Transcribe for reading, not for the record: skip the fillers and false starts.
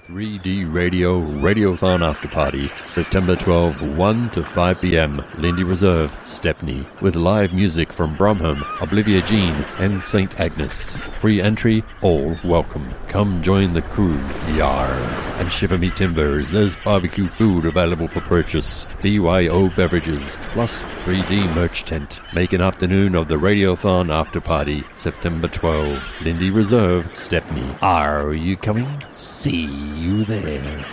3D Radio Radiothon After Party, September 12, 1 to 5 p.m. Lindy Reserve, Stepney, with live music from Bromham, Oblivia Jean, and St. Agnes. Free entry, all welcome. Come join the crew, yar. And Shiver Me Timbers, there's barbecue food available for purchase, BYO beverages, plus 3D merch tent. Make an afternoon of the Radiothon After Party, September 12, Lindy Reserve, Stepney. Are you coming? See you there.